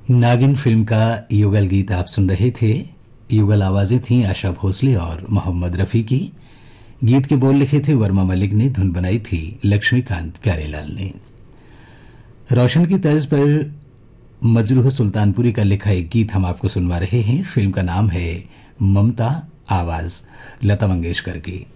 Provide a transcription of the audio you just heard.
नागिन फिल्म का युगल गीत आप सुन रहे थे। युगल आवाजें थीं आशा भोसले और मोहम्मद रफी की। गीत के बोल लिखे थे वर्मा मलिक ने, धुन बनाई थी लक्ष्मीकांत प्यारेलाल ने। रोशन की तर्ज पर मजरूह सुल्तानपुरी का लिखा एक गीत हम आपको सुनवा रहे हैं। फिल्म का नाम है ममता, आवाज लता मंगेशकर की।